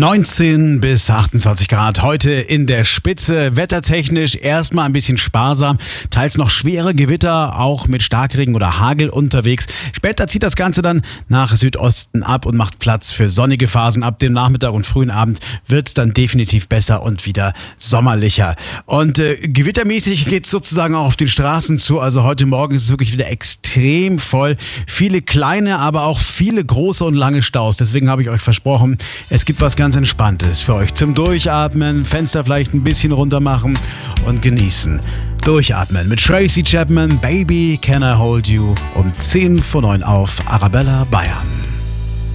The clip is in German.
19 bis 28 Grad heute in der Spitze. Wettertechnisch erstmal ein bisschen sparsam. Teils noch schwere Gewitter, auch mit Starkregen oder Hagel unterwegs. Später zieht das Ganze dann nach Südosten ab und macht Platz für sonnige Phasen. Ab dem Nachmittag und frühen Abend wird es dann definitiv besser und wieder sommerlicher. Und gewittermäßig geht es sozusagen auch auf den Straßen zu. Also heute Morgen ist es wirklich wieder extrem voll. Viele kleine, aber auch viele große und lange Staus. Deswegen habe ich euch versprochen, es gibt was ganz Entspanntes für euch zum Durchatmen, Fenster vielleicht ein bisschen runter machen und genießen. Durchatmen mit Tracy Chapman, Baby Can I Hold You um 10 vor 9 auf Arabella Bayern.